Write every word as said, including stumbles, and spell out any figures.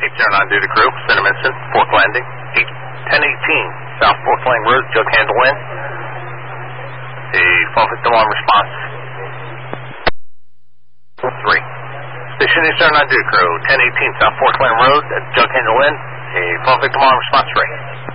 eight zero nine duty crew, Cinnamon, Fork Landing, ten eighteen South Fork Lane Road, jug handle in. A phone victim on response. three. Station eight zero nine duty crew, ten eighteen South Fork Lane Road, jug handle in. A phone victim on response three.